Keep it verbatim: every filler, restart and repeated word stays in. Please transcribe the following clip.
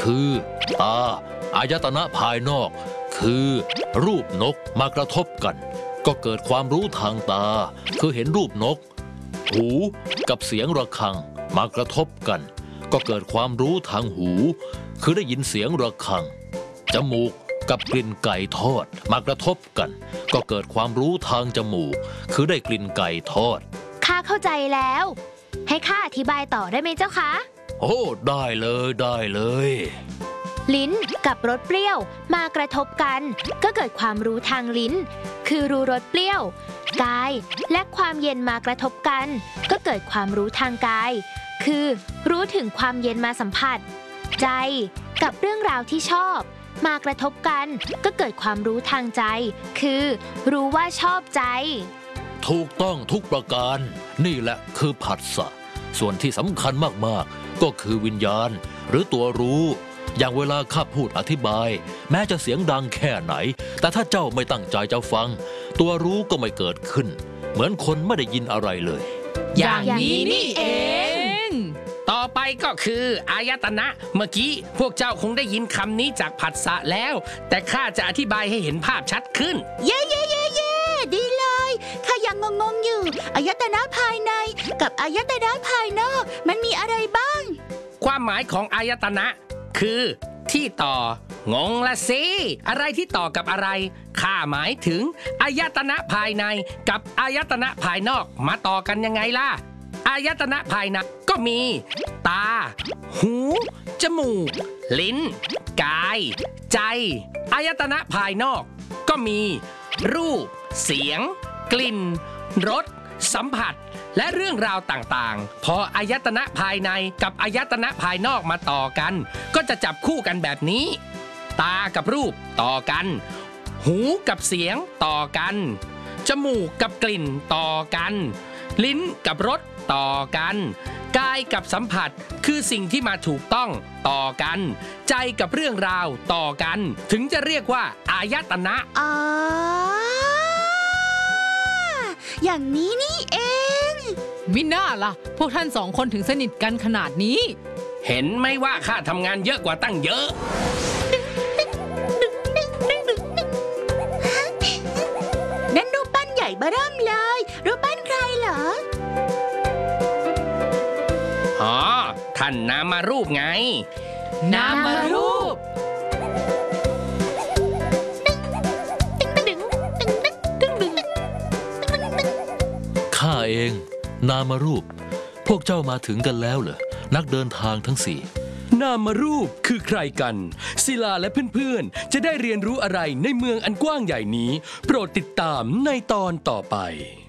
คือตาอายตนะภายนอกคือรูปนกมากระทบกันก็เกิดความรู้ทางตาคือเห็นรูปนกหูกับเสียงระฆังมากระทบกันก็เกิดความรู้ทางหูคือได้ยินเสียงระฆังจมูกกับกลิ่นไก่ทอดมากระทบกันก็เกิดความรู้ทางจมูกคือได้กลิ่นไก่ทอดข้าเข้าใจแล้วให้ข้าอธิบายต่อได้ไหมเจ้าคะโอ้ได้เลยได้เลยลิ้นกับรสเปรี้ยวมากระทบกันก็เกิดความรู้ทางลิ้นคือรู้รสเปรี้ยวกายและความเย็นมากระทบกันก็เกิดความรู้ทางกายคือรู้ถึงความเย็นมาสัมผัสใจกับเรื่องราวที่ชอบมากระทบกันก็เกิดความรู้ทางใจคือรู้ว่าชอบใจถูกต้องทุกประการนี่แหละคือผัสสะส่วนที่สำคัญมากๆก็คือวิญญาณหรือตัวรู้อย่างเวลาข้าพูดอธิบายแม้จะเสียงดังแค่ไหนแต่ถ้าเจ้าไม่ตั้งใจจะฟังตัวรู้ก็ไม่เกิดขึ้นเหมือนคนไม่ได้ยินอะไรเลยอย่างนี้นี่เองต่อไปก็คืออายตนะเมื่อกี้พวกเจ้าคงได้ยินคำนี้จากผัสสะแล้วแต่ข้าจะอธิบายให้เห็นภาพชัดขึ้นเย่เย่เย่เย่ดีเลยข้ายังงงๆอยู่อายตนะภายในกับอายตนะภายนอกมันมีอะไรบ้างความหมายของอายตนะคือที่ต่องงละสิอะไรที่ต่อกับอะไรข้าหมายถึงอายตนะภายในกับอายตนะภายนอกมาต่อกันยังไงล่ะอายตนะภายในก็มีตาหูจมูกลิ้นกายใจอายตนะภายนอกก็มีรูปเสียงกลิ่นรสสัมผัสและเรื่องราวต่างๆพออายตนะภายในกับอายตนะภายนอกมาต่อกันก็จะจับคู่กันแบบนี้ตากับรูปต่อกันหูกับเสียงต่อกันจมูกกับกลิ่นต่อกันลิ้นกับรสต่อกันกายกับสัมผัสคือสิ่งที่มาถูกต้องต่อกันใจกับเรื่องราวต่อกันถึงจะเรียกว่าอายตนะอ๋ออย่างนี้นี่เองมิน่าล่ะพวกท่านสองคนถึงสนิทกันขนาดนี้เห็นไหมว่าข้าทำงานเยอะกว่าตั้งเยอะนั่นรูปปั้นใหญ่เบ้อเริ่มเลยรูปปั้นใครเหรออ๋อท่านนามารูปไงนามารูปข้าเองนามารูปพวกเจ้ามาถึงกันแล้วเหรอนักเดินทางทั้งสี่นามารูปคือใครกันศิลาและเพื่อนๆจะได้เรียนรู้อะไรในเมืองอันกว้างใหญ่นี้โปรดติดตามในตอนต่อไป